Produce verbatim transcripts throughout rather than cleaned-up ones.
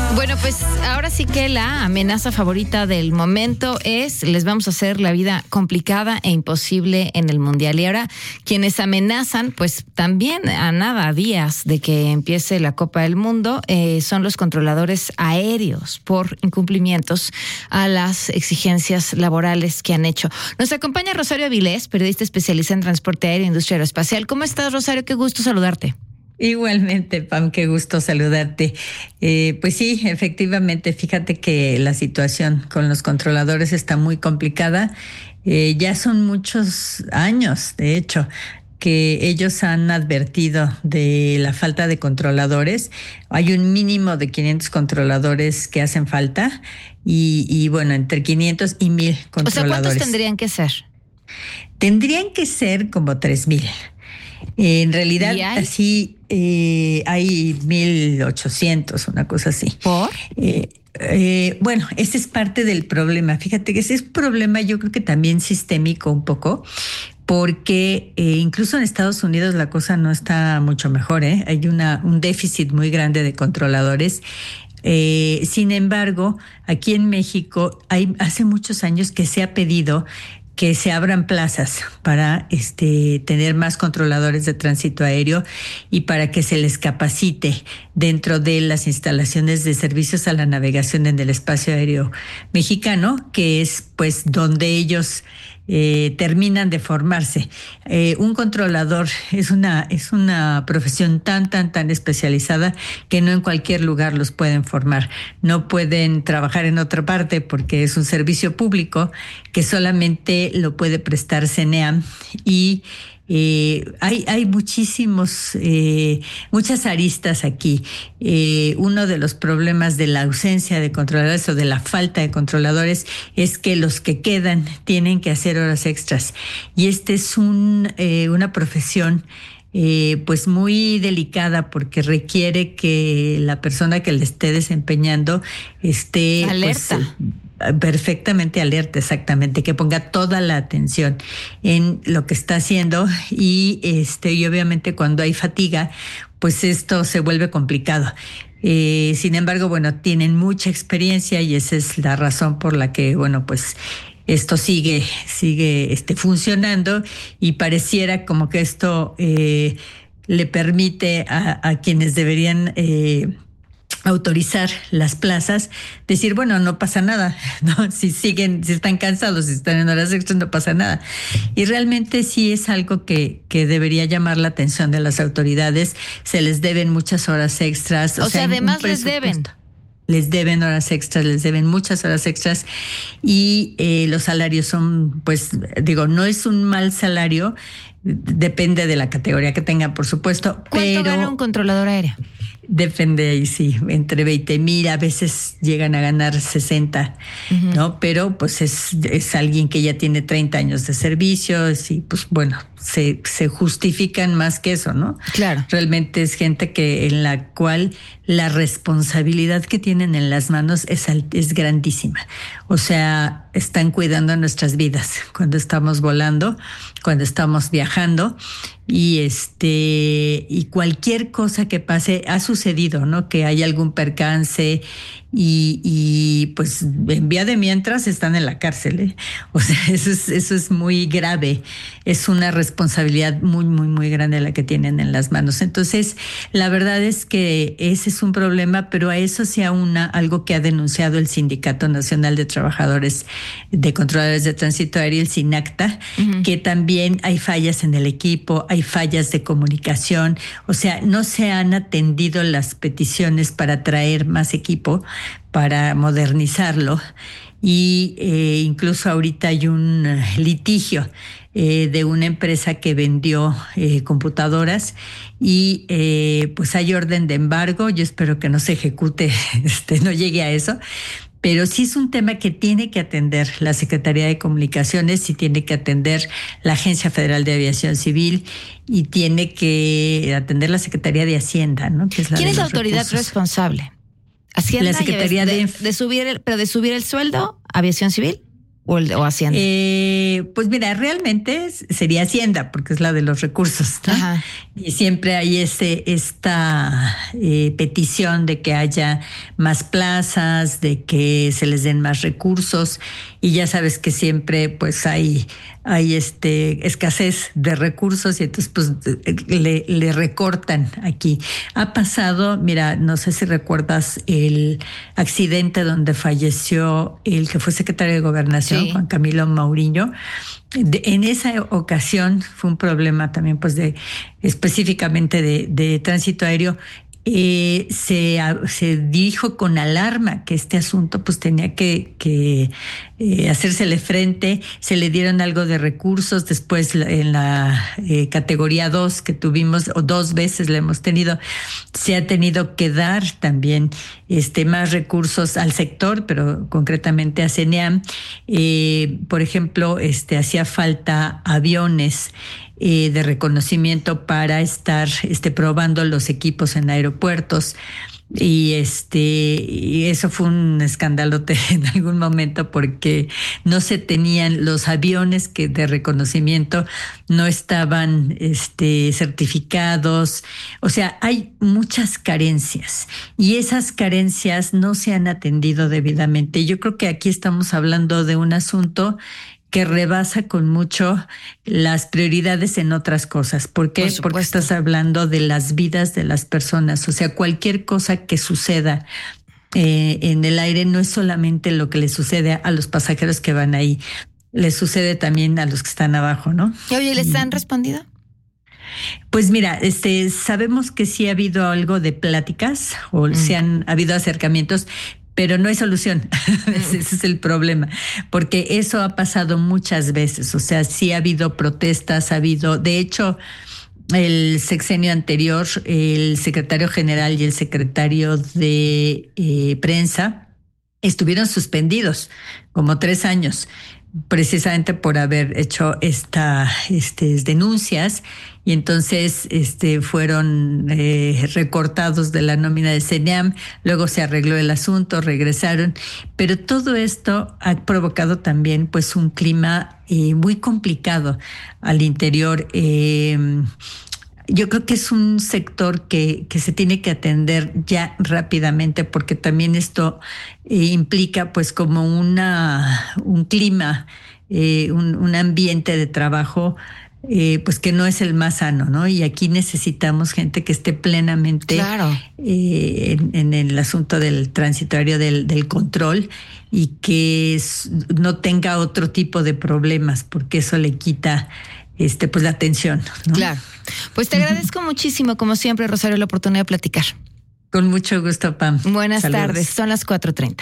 Bueno, pues ahora sí que la amenaza favorita del momento es: les vamos a hacer la vida complicada e imposible en el Mundial. Y ahora quienes amenazan, pues también a nada, días de que empiece la Copa del Mundo, eh, son los controladores aéreos por incumplimientos a las exigencias laborales que han hecho. Nos acompaña Rosario Avilés, periodista especialista en transporte aéreo e industria aeroespacial. ¿Cómo estás, Rosario? Qué gusto saludarte. Igualmente, Pam, qué gusto saludarte. Eh, pues sí, efectivamente, fíjate que la situación con los controladores está muy complicada. Eh, ya son muchos años, de hecho, que ellos han advertido de la falta de controladores. Hay un mínimo de quinientos controladores que hacen falta y, y bueno, entre quinientos y mil controladores. O sea, ¿cuántos tendrían que ser? Tendrían que ser como tres mil. Eh, en realidad, así eh, hay mil ochocientos, una cosa así. ¿Por? Eh, eh, bueno, ese es parte del problema. Fíjate que ese es un problema, yo creo que también sistémico un poco, porque eh, incluso en Estados Unidos la cosa no está mucho mejor, ¿eh? Hay una, un déficit muy grande de controladores. Eh, sin embargo, aquí en México hay hace muchos años que se ha pedido que se abran plazas para este, tener más controladores de tránsito aéreo y para que se les capacite dentro de las instalaciones de servicios a la navegación en el espacio aéreo mexicano, que es pues donde ellos eh, terminan de formarse. Eh, un controlador es una, es una profesión tan, tan, tan especializada que no en cualquier lugar los pueden formar. No pueden trabajar en otra parte porque es un servicio público que solamente lo puede prestar CENEAM y Eh, hay, hay muchísimos, eh, muchas aristas aquí. Eh, uno de los problemas de la ausencia de controladores o de la falta de controladores es que los que quedan tienen que hacer horas extras. Y este es un, eh, una profesión Eh, pues muy delicada porque requiere que la persona que le esté desempeñando esté alerta. Pues, perfectamente alerta, exactamente, que ponga toda la atención en lo que está haciendo y este y obviamente cuando hay fatiga, pues esto se vuelve complicado. Eh, sin embargo, bueno, tienen mucha experiencia y esa es la razón por la que, bueno, pues esto sigue, sigue este, funcionando y pareciera como que esto eh, le permite a, a quienes deberían eh, autorizar las plazas, decir, bueno, no pasa nada, ¿no? Si siguen, si están cansados, si están en horas extras, no pasa nada. Y realmente sí es algo que, que debería llamar la atención de las autoridades. Se les deben muchas horas extras. O, o sea, además les deben. Les deben horas extras, les deben muchas horas extras y eh, los salarios son, pues, digo, no es un mal salario, depende de la categoría que tengan, por supuesto. ¿Cuánto pero gana un controlador aéreo? Depende ahí, sí, entre veinte mil, a veces llegan a ganar sesenta, uh-huh. ¿no? Pero pues es, es alguien que ya tiene treinta años de servicios y pues bueno, se, se justifican más que eso, ¿no? Claro. Realmente es gente que en la cual la responsabilidad que tienen en las manos es, es grandísima. O sea, están cuidando nuestras vidas cuando estamos volando, cuando estamos viajando. Y este y cualquier cosa que pase ha sucedido, ¿no? Que hay algún percance y, y pues en vía de mientras están en la cárcel, ¿eh? O sea, eso es, eso es muy grave. Es una responsabilidad muy, muy, muy grande la que tienen en las manos. Entonces, la verdad es que ese es un problema, pero a eso se aúna algo que ha denunciado el Sindicato Nacional de Trabajadores de Controladores de Tránsito Aéreo, el SINACTA, uh-huh. que también hay fallas en el equipo, hay fallas de comunicación, o sea, no se han atendido las peticiones para traer más equipo, para modernizarlo y eh, incluso ahorita hay un litigio eh, de una empresa que vendió eh, computadoras y eh, pues hay orden de embargo. Yo espero que no se ejecute, este, no llegue a eso. Pero sí es un tema que tiene que atender la Secretaría de Comunicaciones y tiene que atender la Agencia Federal de Aviación Civil y tiene que atender la Secretaría de Hacienda, ¿no? Que es la ¿Quién de es la los autoridad recursos. responsable? Hacienda. La Secretaría de, de... de subir el, pero de subir el sueldo, Aviación Civil. o, el, o Hacienda? Eh, pues mira, realmente sería Hacienda, porque es la de los recursos, ¿no? Ajá. Y siempre hay ese, esta eh, petición de que haya más plazas, de que se les den más recursos, y ya sabes que siempre pues hay, hay este, escasez de recursos y entonces pues le, le recortan aquí. Ha pasado, mira, no sé si recuerdas el accidente donde falleció el que fue secretario de Gobernación, sí. Juan Camilo Mauriño. De, en esa ocasión fue un problema también pues de específicamente de, de tránsito aéreo. Eh, se, se dijo con alarma que este asunto pues tenía que, que eh, hacérsele frente, se le dieron algo de recursos, después en la eh, categoría dos que tuvimos, o dos veces la hemos tenido, se ha tenido que dar también este, más recursos al sector, pero concretamente a CENEAM. Eh, por ejemplo, este, hacía falta aviones Eh, de reconocimiento para estar este, probando los equipos en aeropuertos. Y este y eso fue un escandalote en algún momento porque no se tenían los aviones que de reconocimiento, no estaban este, certificados. O sea, hay muchas carencias y esas carencias no se han atendido debidamente. Yo creo que aquí estamos hablando de un asunto que rebasa con mucho las prioridades en otras cosas. ¿Por qué? Por Porque estás hablando de las vidas de las personas. O sea, cualquier cosa que suceda eh, en el aire no es solamente lo que le sucede a los pasajeros que van ahí, le sucede también a los que están abajo, ¿no? Y oye, ¿les han respondido? Pues mira, este, sabemos que sí ha habido algo de pláticas o mm. se han ha habido acercamientos, pero no hay solución. Ese es el problema, porque eso ha pasado muchas veces. O sea, sí ha habido protestas, ha habido, de hecho, el sexenio anterior, el secretario general y el secretario de eh, prensa estuvieron suspendidos como tres años, precisamente por haber hecho esta, estas denuncias, y entonces este, fueron eh, recortados de la nómina de CENEAM, luego se arregló el asunto, regresaron, pero todo esto ha provocado también pues un clima eh, muy complicado al interior. Eh, Yo creo que es un sector que, que se tiene que atender ya rápidamente, porque también esto eh, implica pues como una un clima, eh, un, un ambiente de trabajo eh, pues que no es el más sano, ¿no? Y aquí necesitamos gente que esté plenamente claro. eh, en, en el asunto del transitorio del, del control y que es, no tenga otro tipo de problemas, porque eso le quita este pues la atención, ¿no? Claro. Pues te agradezco muchísimo, como siempre, Rosario, la oportunidad de platicar. Con mucho gusto, Pam. Buenas Saludos. tardes, son las cuatro treinta.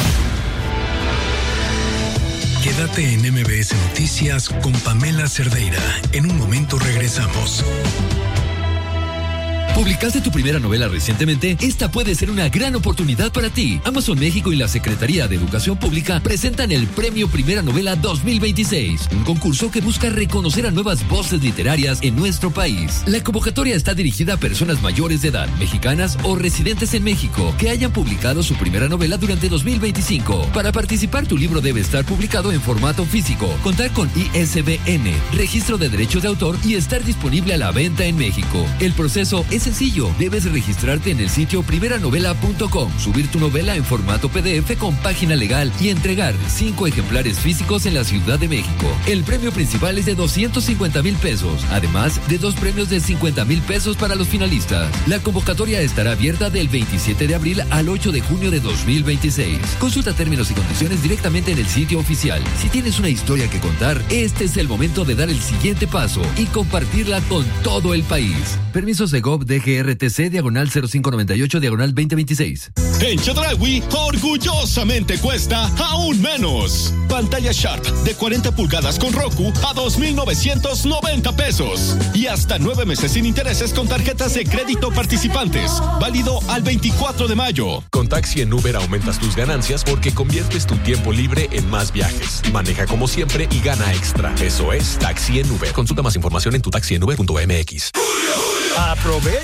Quédate en M B S Noticias con Pamela Cerdeira. En un momento regresamos. ¿Publicaste tu primera novela recientemente? Esta puede ser una gran oportunidad para ti. Amazon México y la Secretaría de Educación Pública presentan el Premio Primera Novela dos mil veintiséis, un concurso que busca reconocer a nuevas voces literarias en nuestro país. La convocatoria está dirigida a personas mayores de edad, mexicanas o residentes en México, que hayan publicado su primera novela durante dos mil veinticinco. Para participar, tu libro debe estar publicado en formato físico, contar con I S B N, registro de derechos de autor y estar disponible a la venta en México. El proceso es sencillo, debes registrarte en el sitio primera novela punto com, subir tu novela en formato P D F con página legal y entregar cinco ejemplares físicos en la Ciudad de México. El premio principal es de doscientos cincuenta mil pesos, además de dos premios de cincuenta mil pesos para los finalistas. La convocatoria estará abierta del veintisiete de abril al ocho de junio de dos mil veintiséis. Consulta términos y condiciones directamente en el sitio oficial. Si tienes una historia que contar, este es el momento de dar el siguiente paso y compartirla con todo el país. Permiso Segov D G R T C diagonal cero cinco noventa y ocho diagonal veinte veintiséis. En Chedraui, orgullosamente cuesta aún menos. Pantalla Sharp de cuarenta pulgadas con Roku a dos mil novecientos noventa pesos. Y hasta nueve meses sin intereses con tarjetas de crédito participantes. Válido al veinticuatro de mayo. Con Taxi en Uber aumentas tus ganancias porque conviertes tu tiempo libre en más viajes. Maneja como siempre y gana extra. Eso es Taxi en Uber. Consulta más información en tu taxi en uber punto m x. Aprovecha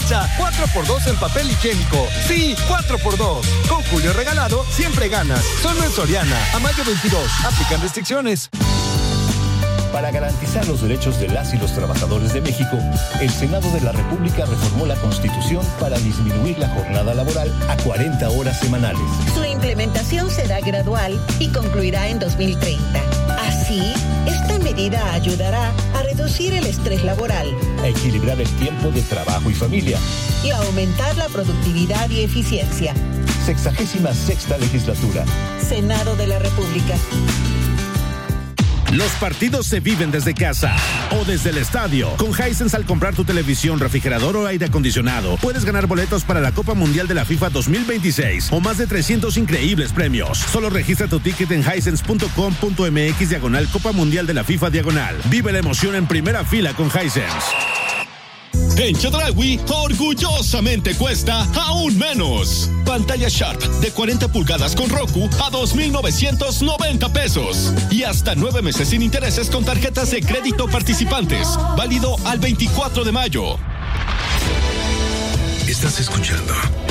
aprovecha cuatro por dos en papel higiénico. Sí, cuatro por dos. Con Julio Regalado, siempre ganas. Solo en Soriana, a mayo veintidós. Aplican restricciones. Para garantizar los derechos de las y los trabajadores de México, el Senado de la República reformó la Constitución para disminuir la jornada laboral a cuarenta horas semanales. Su implementación será gradual y concluirá en dos mil treinta. Así, esta medida ayudará a reducir el estrés laboral, a equilibrar el tiempo de trabajo y familia y a aumentar la productividad y eficiencia. Sexagésima sexta legislatura. Senado de la República. Los partidos se viven desde casa o desde el estadio. Con Hisense, al comprar tu televisión, refrigerador o aire acondicionado, puedes ganar boletos para la Copa Mundial de la FIFA dos mil veintiséis o más de trescientos increíbles premios. Solo registra tu ticket en hisense punto com punto m x diagonal Copa Mundial de la FIFA diagonal. Vive la emoción en primera fila con Hisense. En Chedraui, orgullosamente cuesta aún menos. Pantalla Sharp de cuarenta pulgadas con Roku a dos mil novecientos noventa pesos. Y hasta nueve meses sin intereses con tarjetas de crédito participantes. Válido al veinticuatro de mayo. Estás escuchando